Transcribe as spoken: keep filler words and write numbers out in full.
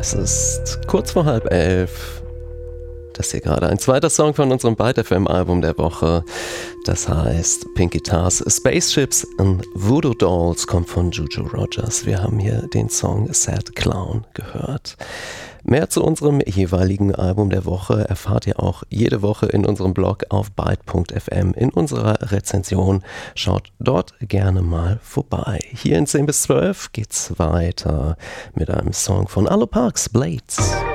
Es ist kurz vor halb elf. Das hier gerade ein zweiter Song von unserem Byte F M-Album der Woche. Das heißt Pink Guitars, Spaceships and Voodoo Dolls kommt von Juju Rogers. Wir haben hier den Song Sad Clown gehört. Mehr zu unserem jeweiligen Album der Woche erfahrt ihr auch jede Woche in unserem Blog auf byte punkt f m in unserer Rezension. Schaut dort gerne mal vorbei. Hier in zehn bis zwölf geht's weiter mit einem Song von Arlo Parks, Blades.